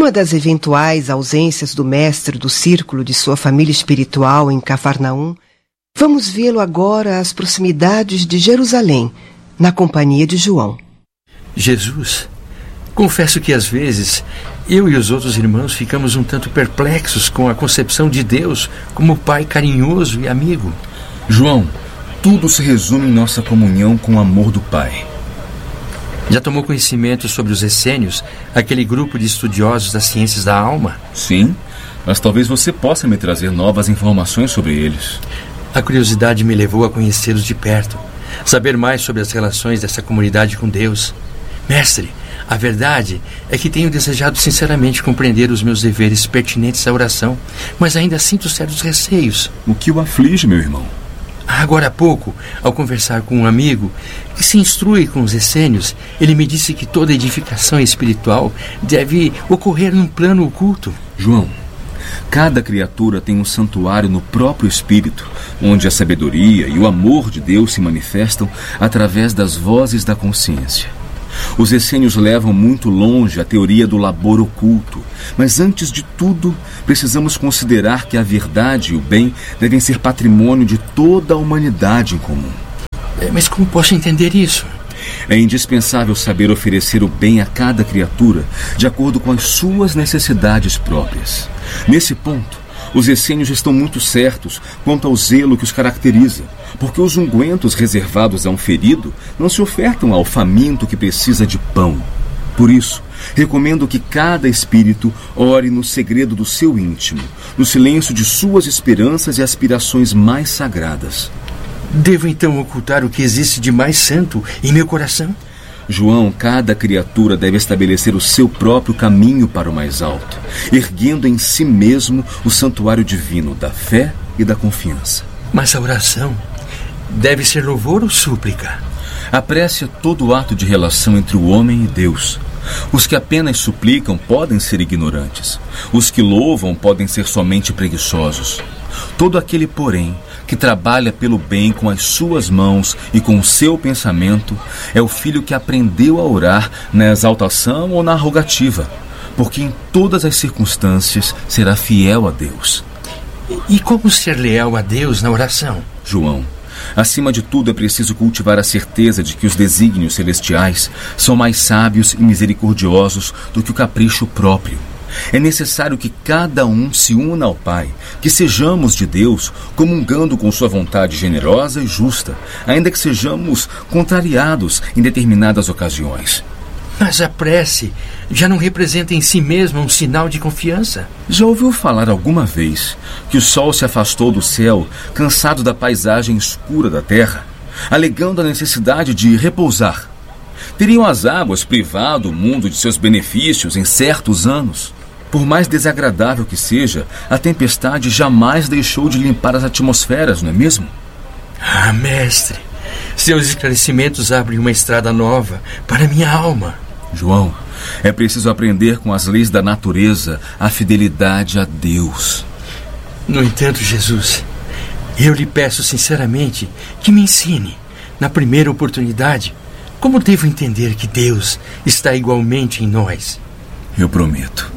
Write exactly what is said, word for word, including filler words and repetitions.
Numa das eventuais ausências do mestre do círculo de sua família espiritual em Cafarnaum, vamos vê-lo agora às proximidades de Jerusalém, na companhia de João. Jesus, confesso que às vezes eu e os outros irmãos ficamos um tanto perplexos com a concepção de Deus como Pai carinhoso e amigo. João, tudo se resume em nossa comunhão com o amor do Pai. Já tomou conhecimento sobre os essênios, aquele grupo de estudiosos das ciências da alma? Sim, mas talvez você possa me trazer novas informações sobre eles. A curiosidade me levou a conhecê-los de perto, saber mais sobre as relações dessa comunidade com Deus. Mestre, a verdade é que tenho desejado sinceramente compreender os meus deveres pertinentes à oração, mas ainda sinto certos receios. O que o aflige, meu irmão? Agora há pouco, ao conversar com um amigo que se instrui com os essênios, ele me disse que toda edificação espiritual deve ocorrer num plano oculto. João, cada criatura tem um santuário no próprio espírito, onde a sabedoria e o amor de Deus se manifestam através das vozes da consciência. Os essênios levam muito longe a teoria do labor oculto, mas antes de tudo, precisamos considerar que a verdade e o bem devem ser patrimônio de toda a humanidade em comum. É, mas como posso entender isso? É indispensável saber oferecer o bem a cada criatura de acordo com as suas necessidades próprias. Nesse ponto, os essênios estão muito certos quanto ao zelo que os caracteriza, porque os ungüentos reservados a um ferido não se ofertam ao faminto que precisa de pão. Por isso, recomendo que cada espírito ore no segredo do seu íntimo, no silêncio de suas esperanças e aspirações mais sagradas. Devo então ocultar o que existe de mais santo em meu coração? João, cada criatura deve estabelecer o seu próprio caminho para o mais alto, erguendo em si mesmo o santuário divino da fé e da confiança. Mas a oração deve ser louvor ou súplica? A prece é todo ato de relação entre o homem e Deus. Os que apenas suplicam podem ser ignorantes. Os que louvam podem ser somente preguiçosos. Todo aquele, porém, que trabalha pelo bem com as suas mãos e com o seu pensamento, é o filho que aprendeu a orar na exaltação ou na rogativa, porque em todas as circunstâncias será fiel a Deus. E como ser leal a Deus na oração? João, acima de tudo é preciso cultivar a certeza de que os desígnios celestiais são mais sábios e misericordiosos do que o capricho próprio. É necessário que cada um se una ao Pai, que sejamos de Deus, comungando com sua vontade generosa e justa, ainda que sejamos contrariados em determinadas ocasiões. Mas a prece já não representa em si mesma um sinal de confiança? Já ouviu falar alguma vez que o sol se afastou do céu, cansado da paisagem escura da terra, alegando a necessidade de repousar? Teriam as águas privado o mundo de seus benefícios em certos anos? Por mais desagradável que seja, a tempestade jamais deixou de limpar as atmosferas, não é mesmo? Ah, mestre, seus esclarecimentos abrem uma estrada nova para minha alma. João, é preciso aprender com as leis da natureza a fidelidade a Deus. No entanto, Jesus, eu lhe peço sinceramente que me ensine, na primeira oportunidade, como devo entender que Deus está igualmente em nós. Eu prometo.